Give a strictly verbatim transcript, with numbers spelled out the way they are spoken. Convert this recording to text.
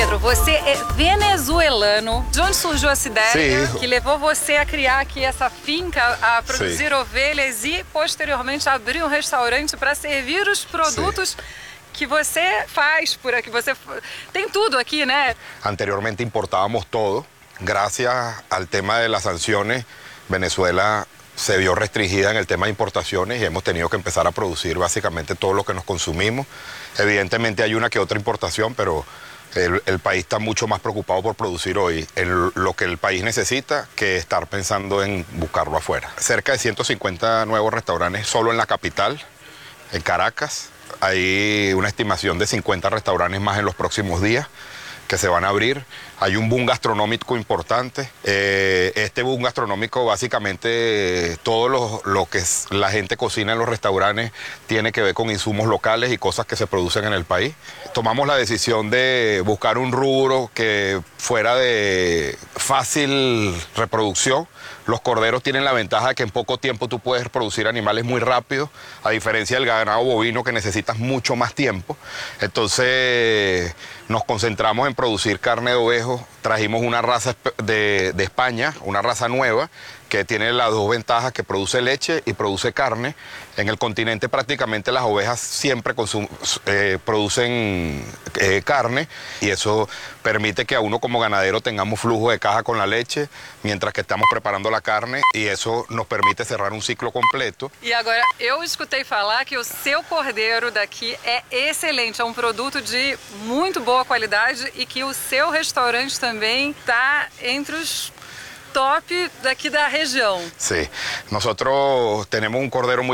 Pedro, você é venezuelano. De onde surgiu essa ideia Sim. que levou você a criar aqui essa finca, a produzir Sim. ovelhas e posteriormente abrir um restaurante para servir os produtos Sim. que você faz por aqui? Você tem tudo aqui, né? Anteriormente importábamos todo. Gracias al tema de las sanciones, Venezuela se vio restringida en el tema de importaciones y hemos tenido que empezar a producir básicamente todo lo que nos consumimos. Evidentemente hay una que otra importación, pero el, el país está mucho más preocupado por producir hoy el, lo que el país necesita que estar pensando en buscarlo afuera. Cerca de ciento cincuenta nuevos restaurantes solo en la capital, en Caracas. Hay una estimación de cincuenta restaurantes más en los próximos días que se van a abrir. Hay un boom gastronómico importante. Eh, este boom gastronómico básicamente eh, todo lo, lo que es, la gente cocina en los restaurantes tiene que ver con insumos locales y cosas que se producen en el país. Tomamos la decisión de buscar un rubro que fuera de fácil reproducción. Los corderos tienen la ventaja de que en poco tiempo tú puedes producir animales muy rápido, a diferencia del ganado bovino que necesitas mucho más tiempo. Entonces nos concentramos en producir carne de ovejo. Trajimos una raza de, de España, una raza nueva, que tiene las dos ventajas, que produce leche y produce carne. En el continente prácticamente las ovejas siempre consum eh, producen eh, carne y eso permite que a uno como ganadero tengamos flujo de caja con la leche mientras que estamos preparando la carne y eso nos permite cerrar um ciclo completo. E agora, eu escutei falar que o seu cordeiro daqui é excelente, é um produto de muito boa qualidade e que o seu restaurante também está entre os top daqui da região. Sí, nosotros tenemos un cordero muy